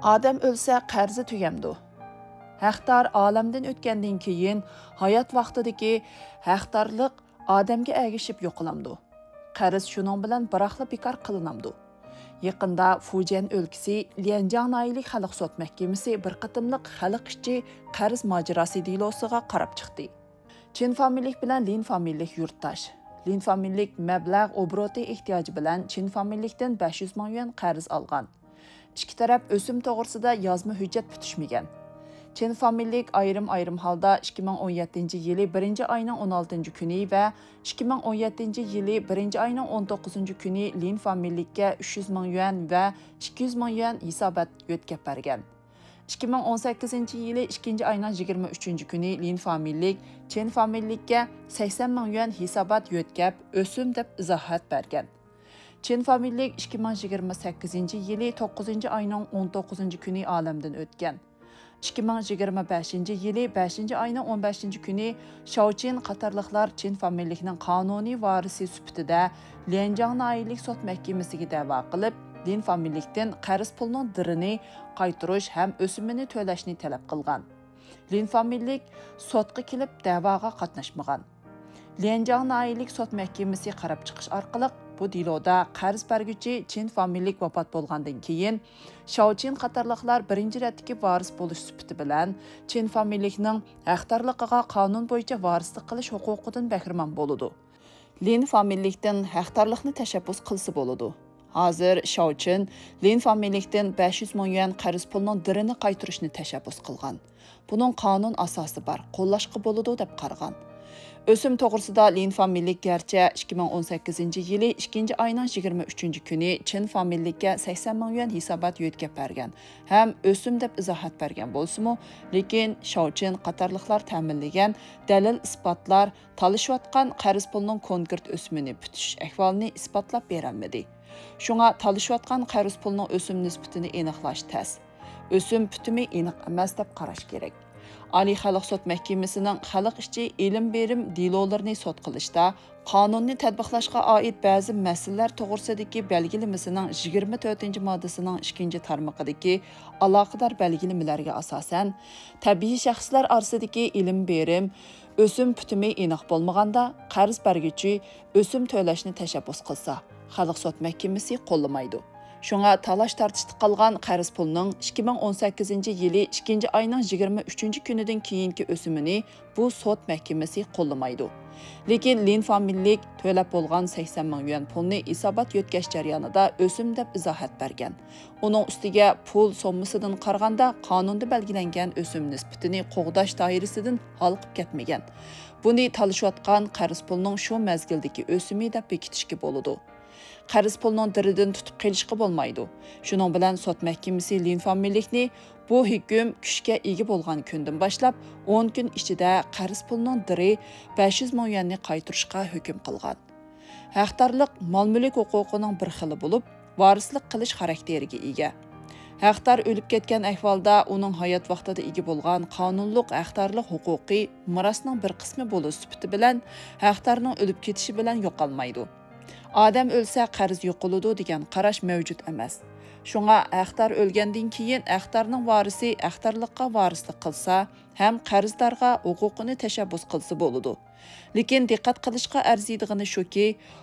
Adam ölsə qarzi tügəmdi. Haqdar alamdan o'tgandan keyin hayot vaqtidagi haqdarlik odamga ergishib yo'qolamdi. Qarz shuning bilan biroqla bekor qilinamdi. Yaqinda Fujian o'lkasi Lianjiang noyilik xalq sud mahkamasi bir qatimliq xalq ishchi qarz mojarosi delosiga qarab chiqdi. Chin familiyalik bilan Lin familiyalik yurtdosh. Lin familiyalik mablag' obroti ehtiyoji bilan Chin familiyalikdan 500 ming yuan qarz olgan. İki taraf o'sim to'g'risida yozma hujjat bitishmagan. Chin familiyalik ayrim holda 2017-yili 1-oyning 16-kuni va 2017-yili 1-oyning 19-kuni Lin familiyalikka 300 ming yuan va 200 ming yuan hisobot yo'tkab bergan. 2018-yili 2-oyning 23-kuni Lin familiyalik Chin familiyalikka 80 ming yuan hisobot yo'tkab o'sim deb izohat bergan. Chin familiyalik 2028-yili 9-oyning 19-kuni olamdan o'tgan. 2025-yili 5-oyning 15-kuni Shaochin qatorliqlar Chin familiyalikning qonuniy varisi sifatida Lianjiang noyilik sud mahkamasiga da'vo qilib, Lin familiyalikdan qarz pulning dirini qaytarish ham o'simini to'lashni talab qilgan. Lin familiyalik sudga kelib da'voga qatnashmagan. Lianjiang noyilik sud mahkamasi qarab chiqish orqali bu deloda qarz berguvchi Chin familiyalik vafot bo'lgandan keyin Shaochin qatorliqlar birinchi ratdagi varis bo'lish sifati bilan Chin familiyalikning haqdorligiga qonun bo'yicha varislik qilish huquqidan bahramand bo'ladi. Lin familiyalikdan haqdorlikni tashabbus qilsa bo'ladi. Hozir Shaochin Lin familiyalikdan 500 ming yuan qarz pulining dirini qaytarishni tashabbus qilgan. Buning qonun asosi bor, qo'llashga bo'ladi deb qargan. O'sim to'g'risida Lin familiyalik garchi 2018-yili 2-oyning 23-kuni Chin familiyalikka 80 ming yuan hisobot yo'tkab bergan. Ham o'sim deb izohat bergan bo'lsa-mu, lekin Shaochin qatorliqlar ta'minlagan dalil isbotlar talishayotgan qarz pulining konkret o'simini bitish ahvolini isbotlab berolmadi. Shunga talishayotgan qarz pulining o'sim nisbatini aniqlash tez. O'sim bitimi aniq emas deb qarash kerak. Oliy xalq sud mahkamasining xalq ishchi ilm berim delolarini sud qilishda qonunni tatbiqlashga oid ba'zi masalalar to'g'risidagi belgilamasining 24-moddasining 2-tarmog'idagi aloqador belgilamalarga asosan tabiiy shaxslar orasidagi ilm berim o'sim bitimi aniq bo'lmaganda qarz berguvchi o'sim to'lashni tashabbus qilsa, xalq sud mahkamasi qo'llamaydi. Şuna talaş tartıştı qalğan qarz pulunun 2018-yili 2-oyning 23-kunidan keyinki o'simini bu sud mahkamasi qo'llamaydi. Lekin Lin familiyalik to'lab bo'lgan 80 ming yuan pulni hisobot yo'tkash jarayonida o'sim deb izohat bergan. Uning ustiga pul sommasidan qaraganda qonunda belgilangan o'sim nisbatini qo'g'dash doirasidan halqib ketmagan. Buni talishayotgan qarz pulining shu mazgildagi o'simi deb bekitishga bo'ladi. Qarz pulining diridan tutib qilishga bo'lmaydi. Shuning bilan sud mahkamasi Lin familiyalikni bu hukm kuchga ega bo'lgan kundan boshlab 10 kun ichida qarz pulining diri 500 ming yuanni qaytarishga hukm qilgan. Haqdorlik mol-mulk huquqining bir xili bo'lib, varislik qilish xarakteriga ega. Haqdor o'lib ketgan ahvolda uning hayot vaqtida ega bo'lgan qonunliq haqdorlik huquqi mirosning bir qismi bo'lish sifati bilan haqdorning o'lib ketishi bilan yo'qolmaydi. Adam ölsə qarz yo'qoladi degan qarash mavjud emas. Shunga haqdor o'lgandan keyin haqdorning varisi haqdorlikqa varislik qilsa, ham qarzdorga huquqini tashabbus qilsa bo'ladi. Lekin diqqat qilishga arziydigani shuki,